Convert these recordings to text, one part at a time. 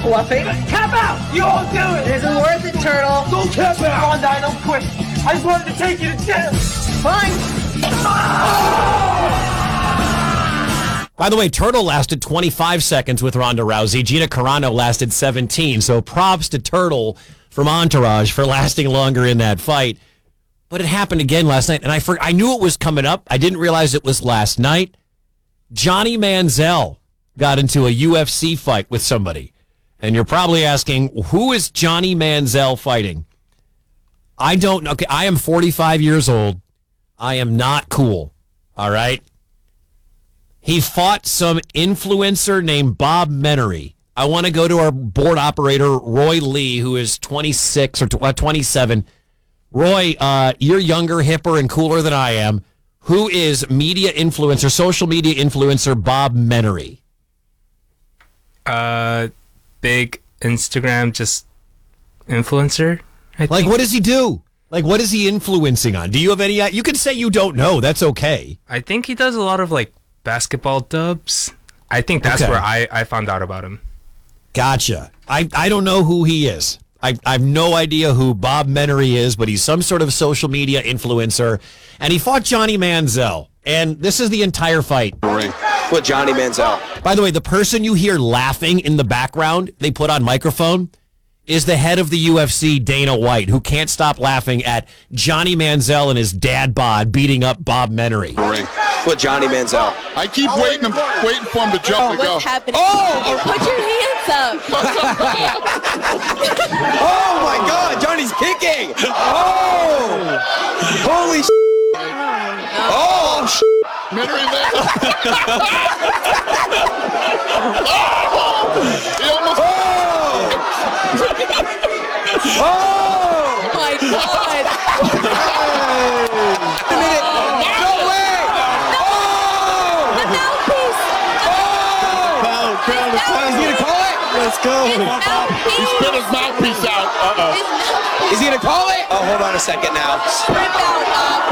bluffing. Tap out! You all do It it! isn't worth it, Turtle. Don't tap out! Come on, Dino, quick! I just wanted to take you to dinner! Fine. By the way, Turtle lasted 25 seconds with Ronda Rousey. Gina Carano lasted 17. So props to Turtle from Entourage for lasting longer in that fight. But it happened again last night, and I knew it was coming up. I didn't realize it was last night. Johnny Manziel got into a UFC fight with somebody. And you're probably asking, who is Johnny Manziel fighting? I don't know. Okay, I am 45 years old. I am not cool. All right? He fought some influencer named Bob Menery. I want to go to our board operator, Roy Lee, who is 26 or 27. Roy, you're younger, hipper, and cooler than I am. Who is social media influencer Bob Menery? Big Instagram, just influencer, I think. Like, what does he do? Like, what is he influencing on? Do you have any? You can say you don't know. That's okay. I think he does a lot of, like, basketball dubs. I think that's Okay. where I found out about him. Gotcha. I don't know who he is. I have no idea who Bob Menery is, but he's some sort of social media influencer. And he fought Johnny Manziel. And this is the entire fight. With Johnny Manziel. By the way, the person you hear laughing in the background, they put on microphone, is the head of the UFC, Dana White, who can't stop laughing at Johnny Manziel and his dad bod beating up Bob Menery. With Johnny Manziel. I keep waiting for him to jump and go. What's happening? Oh! Put your hands up. Oh my God! Johnny's kicking! Oh! Holy sh! Oh! Sh! Menery there. He almost. Oh! My God. A minute! No way! The mouthpiece. Crown the time. Is he gonna call it? Let's go. His mouthpiece. He spit his mouthpiece out. Uh-oh. His mouthpiece Is he gonna call it? Oh, hold on a second now. strip out.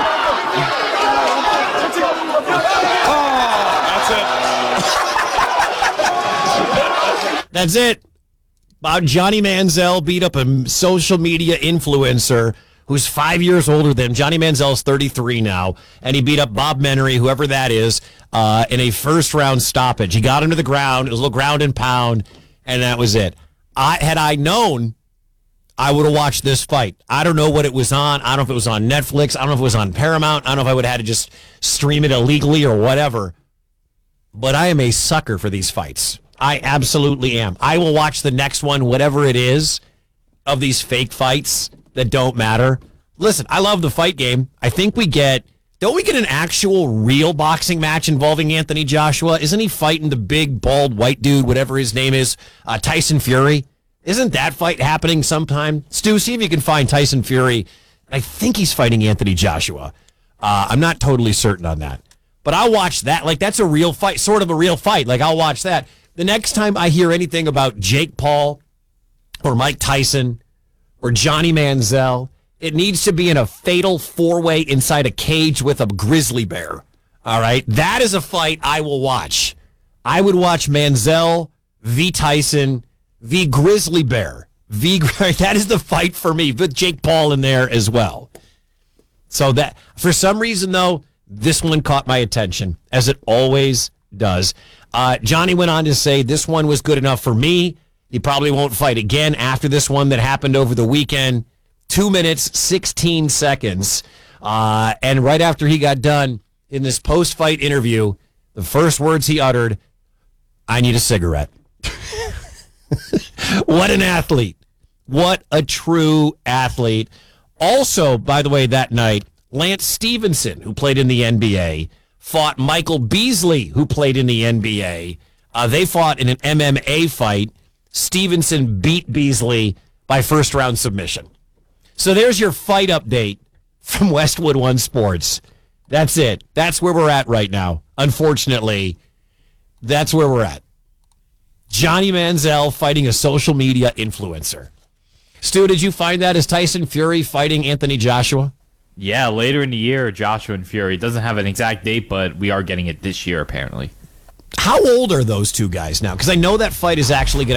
That's it. Johnny Manziel beat up a social media influencer who's 5 years older than him. Johnny Manziel's 33 now, and he beat up Bob Menery, whoever that is, in a first-round stoppage. He got him to the ground. It was a little ground and pound, and that was it. Had I known, I would have watched this fight. I don't know what it was on. I don't know if it was on Netflix. I don't know if it was on Paramount. I don't know if I would have had to just stream it illegally or whatever. But I am a sucker for these fights. I absolutely am. I will watch the next one, whatever it is, of these fake fights that don't matter. Listen, I love the fight game. I think don't we get an actual real boxing match involving Anthony Joshua? Isn't he fighting the big, bald, white dude, whatever his name is, Tyson Fury? Isn't that fight happening sometime? Stu, see if you can find Tyson Fury. I think he's fighting Anthony Joshua. I'm not totally certain on that. But I'll watch that. Like, that's a real fight, sort of a real fight. Like, I'll watch that. The next time I hear anything about Jake Paul or Mike Tyson or Johnny Manziel, it needs to be in a fatal four-way inside a cage with a grizzly bear. All right? That is a fight I will watch. I would watch Manziel v. Tyson v. grizzly bear. That is the fight for me, with Jake Paul in there as well. So that, for some reason, though, this one caught my attention, as it always does. Johnny went on to say, this one was good enough for me. He probably won't fight again after this one that happened over the weekend. 2 minutes, 16 seconds. And right after he got done in this post-fight interview, the first words he uttered, I need a cigarette. What an athlete. What a true athlete. Also, by the way, that night, Lance Stevenson, who played in the NBA, fought Michael Beasley, who played in the NBA. They fought in an MMA fight. Stevenson beat Beasley by first-round submission. So there's your fight update from Westwood One Sports. That's it. That's where we're at right now. Unfortunately, that's where we're at. Johnny Manziel fighting a social media influencer. Stu, did you find that as Tyson Fury fighting Anthony Joshua? Yeah, later in the year, Joshua and Fury. It doesn't have an exact date, but we are getting it this year, apparently. How old are those two guys now? Because I know that fight is actually going